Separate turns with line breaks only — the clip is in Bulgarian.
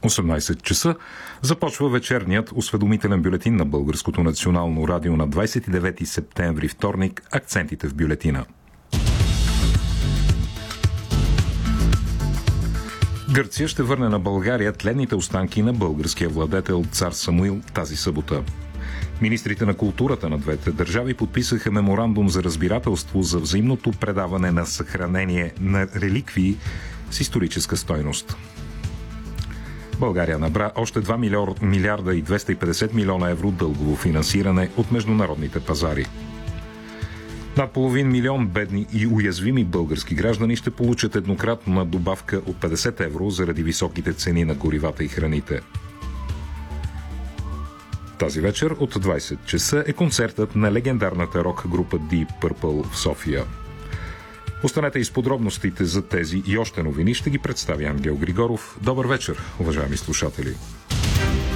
18 часа започва вечерният осведомителен бюлетин на Българското национално радио на 29 септември, вторник. Акцентите в бюлетина. Гърция ще върне на България тленните останки на българския владетел цар Самуил тази събота. Министрите на културата на двете държави подписаха меморандум за разбирателство за взаимното предаване на съхранение на реликвии с историческа стойност. България набра още 2 милиарда и 250 милиона евро дългово финансиране от международните пазари. Над половин милион бедни и уязвими български граждани ще получат еднократна добавка от 50 евро заради високите цени на горивата и храните. Тази вечер от 20 часа е концертът на легендарната рок-група Deep Purple в София. Останете и с подробностите за тези и още новини ще ги представи Ангел Григоров. Добър вечер, уважаеми слушатели!